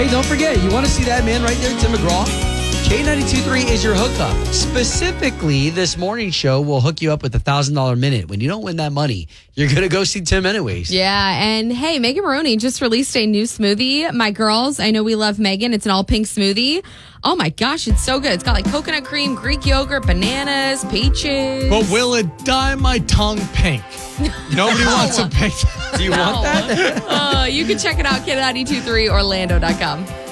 Hey, don't forget, you want to see that man right there, Tim McGraw? K92.3 is your hookup. Specifically, this morning show will hook you up with a $1,000 minute. When you don't win that money, you're going to go see Tim anyways. Yeah, and hey, Megan Maroney just released a new smoothie. My girls, I know we love Megan. It's an all pink smoothie. Oh my gosh, it's so good. It's got like coconut cream, Greek yogurt, bananas, peaches. But will it dye my tongue pink? Nobody wants a pink. Do you want that? You can check it out, K92.3Orlando.com.